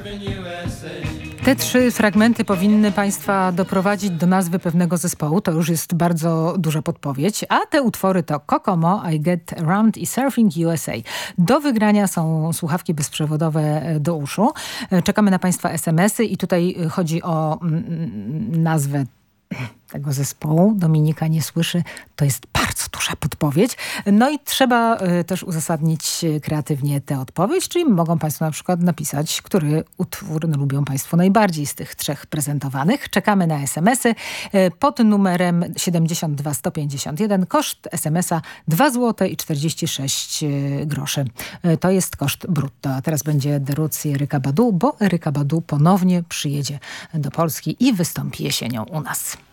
Te trzy fragmenty powinny Państwa doprowadzić do nazwy pewnego zespołu. To już jest bardzo duża podpowiedź. A te utwory to Kokomo, I Get Around i Surfing USA. Do wygrania są słuchawki bezprzewodowe do uszu. Czekamy na Państwa SMS-y i tutaj chodzi o nazwę tego zespołu. Dominika nie słyszy. To jest bardzo duża podpowiedź. No i trzeba też uzasadnić kreatywnie tę odpowiedź, czyli mogą Państwo na przykład napisać, który utwór lubią Państwo najbardziej z tych trzech prezentowanych. Czekamy na SMS-y pod numerem 72 151. Koszt SMS-a 2 zł i 46 groszy. To jest koszt brutto. A teraz będzie The Roots i Erykah Badu, bo Erykah Badu ponownie przyjedzie do Polski i wystąpi jesienią u nas.